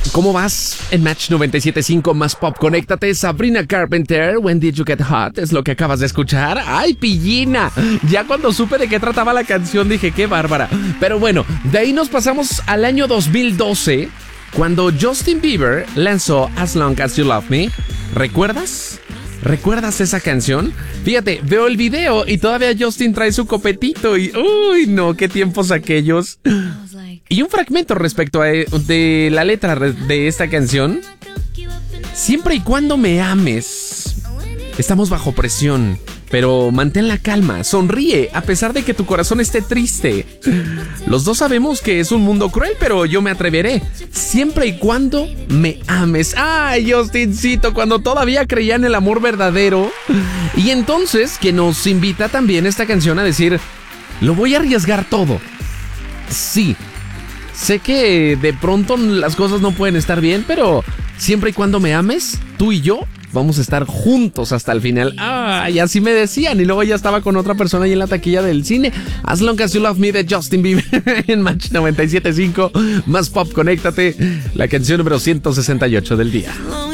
¿Cómo vas? En Match 97.5 más pop, conéctate. Sabrina Carpenter, When Did You Get Hot, es lo que acabas de escuchar. ¡Ay, pillina! Ya cuando supe de qué trataba la canción dije, qué bárbara. Pero bueno, de ahí nos pasamos al año 2012, cuando Justin Bieber lanzó As Long As You Love Me. ¿Recuerdas? ¿Recuerdas esa canción? Fíjate, veo el video y todavía Justin trae su copetito y... ¡Uy, no! ¡Qué tiempos aquellos! Y un fragmento respecto de la letra de esta canción. Siempre y cuando me ames. Estamos bajo presión, pero mantén la calma, sonríe a pesar de que tu corazón esté triste. Los dos sabemos que es un mundo cruel, pero yo me atreveré. Siempre y cuando me ames. ¡Ay, Justincito! Cuando todavía creía en el amor verdadero. Y entonces que nos invita también esta canción a decir, lo voy a arriesgar todo. Sí. Sé que de pronto las cosas no pueden estar bien, pero siempre y cuando me ames, tú y yo vamos a estar juntos hasta el final. Y así me decían. Y luego ya estaba con otra persona ahí en la taquilla del cine. As Long As You Love Me de Justin Bieber en Match 97.5. Más pop, conéctate. La canción número 168 del día.